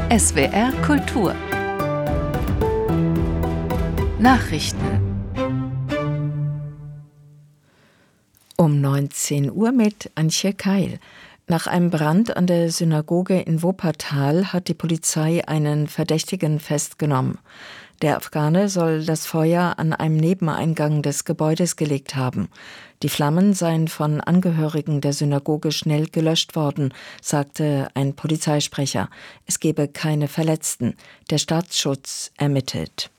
SWR Kultur Nachrichten Um 19 Uhr mit Antje Keil. Nach einem Brand an der Synagoge in Wuppertal hat die Polizei einen Verdächtigen festgenommen. Der Afghane soll das Feuer an einem Nebeneingang des Gebäudes gelegt haben. Die Flammen seien von Angehörigen der Synagoge schnell gelöscht worden, sagte ein Polizeisprecher. Es gebe keine Verletzten. Der Staatsschutz ermittelt.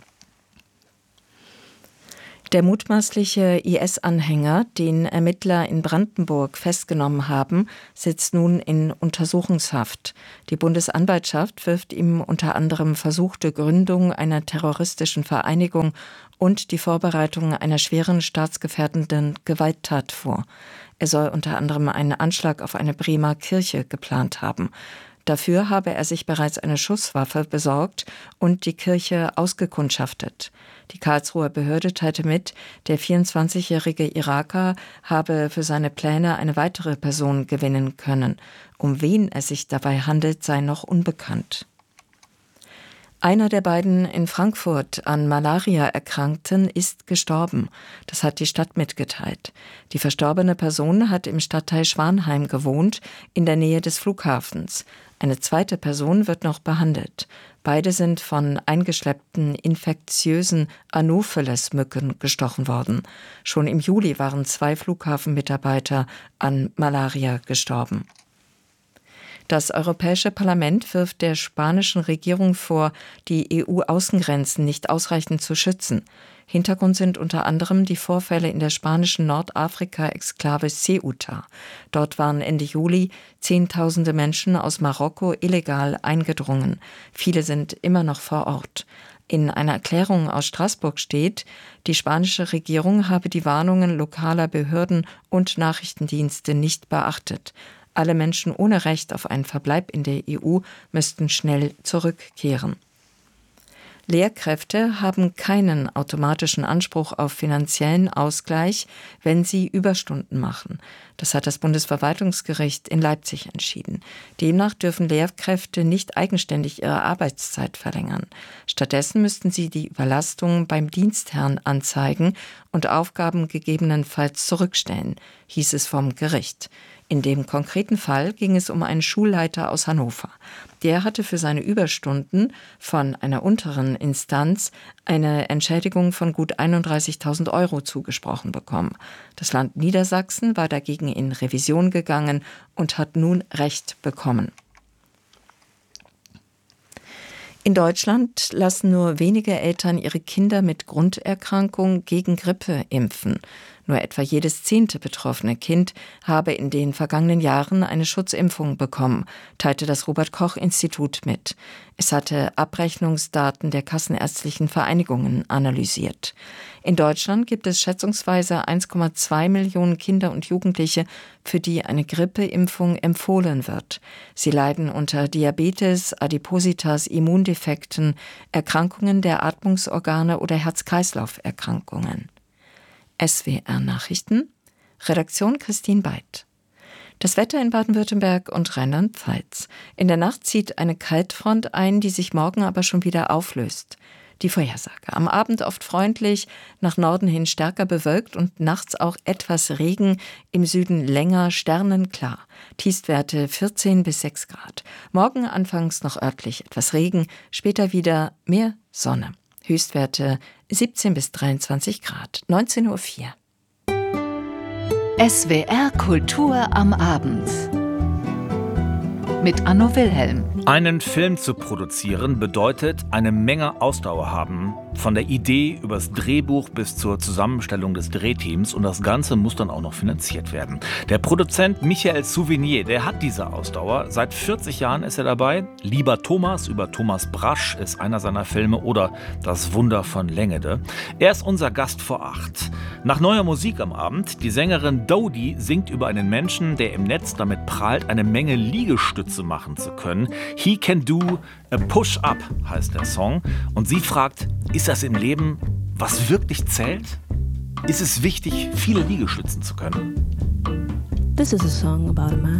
Der mutmaßliche IS-Anhänger, den Ermittler in Brandenburg festgenommen haben, sitzt nun in Untersuchungshaft. Die Bundesanwaltschaft wirft ihm unter anderem versuchte Gründung einer terroristischen Vereinigung und die Vorbereitung einer schweren staatsgefährdenden Gewalttat vor. Er soll unter anderem einen Anschlag auf eine Bremer Kirche geplant haben. Dafür habe er sich bereits eine Schusswaffe besorgt und die Kirche ausgekundschaftet. Die Karlsruher Behörde teilte mit, der 24-jährige Iraker habe für seine Pläne eine weitere Person gewinnen können. Um wen es sich dabei handelt, sei noch unbekannt. Einer der beiden in Frankfurt an Malaria Erkrankten ist gestorben. Das hat die Stadt mitgeteilt. Die verstorbene Person hat im Stadtteil Schwanheim gewohnt, in der Nähe des Flughafens. Eine zweite Person wird noch behandelt. Beide sind von eingeschleppten infektiösen Anopheles-Mücken gestochen worden. Schon im Juli waren 2 Flughafenmitarbeiter an Malaria gestorben. Das Europäische Parlament wirft der spanischen Regierung vor, die EU-Außengrenzen nicht ausreichend zu schützen. Hintergrund sind unter anderem die Vorfälle in der spanischen Nordafrika-Exklave Ceuta. Dort waren Ende Juli Zehntausende Menschen aus Marokko illegal eingedrungen. Viele sind immer noch vor Ort. In einer Erklärung aus Straßburg steht, die spanische Regierung habe die Warnungen lokaler Behörden und Nachrichtendienste nicht beachtet. Alle Menschen ohne Recht auf einen Verbleib in der EU müssten schnell zurückkehren. Lehrkräfte haben keinen automatischen Anspruch auf finanziellen Ausgleich, wenn sie Überstunden machen. Das hat das Bundesverwaltungsgericht in Leipzig entschieden. Demnach dürfen Lehrkräfte nicht eigenständig ihre Arbeitszeit verlängern. Stattdessen müssten sie die Überlastung beim Dienstherrn anzeigen und Aufgaben gegebenenfalls zurückstellen, hieß es vom Gericht. In dem konkreten Fall ging es um einen Schulleiter aus Hannover. Der hatte für seine Überstunden von einer unteren Instanz eine Entschädigung von gut 31.000 € zugesprochen bekommen. Das Land Niedersachsen war dagegen in Revision gegangen und hat nun Recht bekommen. In Deutschland lassen nur wenige Eltern ihre Kinder mit Grunderkrankung gegen Grippe impfen. Nur etwa jedes 10. betroffene Kind habe in den vergangenen Jahren eine Schutzimpfung bekommen, teilte das Robert-Koch-Institut mit. Es hatte Abrechnungsdaten der kassenärztlichen Vereinigungen analysiert. In Deutschland gibt es schätzungsweise 1,2 Millionen Kinder und Jugendliche, für die eine Grippeimpfung empfohlen wird. Sie leiden unter Diabetes, Adipositas, Immundefekten, Erkrankungen der Atmungsorgane oder Herz-Kreislauf-Erkrankungen. SWR Nachrichten, Redaktion Christine Beid. Das Wetter in Baden-Württemberg und Rheinland-Pfalz. In der Nacht zieht eine Kaltfront ein, die sich morgen aber schon wieder auflöst. Die Vorhersage. Am Abend oft freundlich, nach Norden hin stärker bewölkt und nachts auch etwas Regen, im Süden länger sternenklar. Tiefstwerte 14 bis 6 Grad. Morgen anfangs noch örtlich etwas Regen, später wieder mehr Sonne. Höchstwerte 17 bis 23 Grad, 19:04 Uhr. SWR Kultur am Abend mit Anno Wilhelm. Einen Film zu produzieren bedeutet eine Menge Ausdauer haben. Von der Idee übers Drehbuch bis zur Zusammenstellung des Drehteams, und das Ganze muss dann auch noch finanziert werden. Der Produzent Michael Souvenier, der hat diese Ausdauer. Seit 40 Jahren ist er dabei. Lieber Thomas über Thomas Brasch ist einer seiner Filme, oder Das Wunder von Längede. Er ist unser Gast vor 8. Nach neuer Musik am Abend, die Sängerin Dodie singt über einen Menschen, der im Netz damit prahlt, eine Menge Liegestütze machen zu können. He Can Do a Push-Up heißt der Song. Und sie fragt, ist das im Leben, was wirklich zählt? Ist es wichtig, viele Liegestützen zu können? This is a song about a man